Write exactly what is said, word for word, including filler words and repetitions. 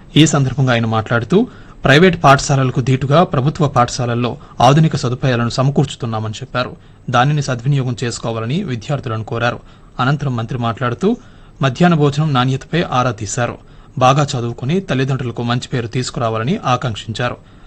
ఈ సందర్భంగా ఆయన మాట్లాడుతూ ప్రైవేటు పాఠశాలలకు ధీటుగా ప్రభుత్వ పాఠశాలల్లో ఆధునిక సదుపాయాలను సమకూర్చుతున్నామని చెప్పారు. దానిని సద్వినియోగం చేసుకోవాలని విద్యార్థులను కోరారు. అనంతరం మంత్రి మాట్లాడుతూ మధ్యాహ్న భోజనం నాణ్యతపై ఆరా తీశారు. బాగా చదువుకుని తల్లిదండ్రులకు మంచి పేరు తీసుకురావాలని ఆకాంక్షించారు.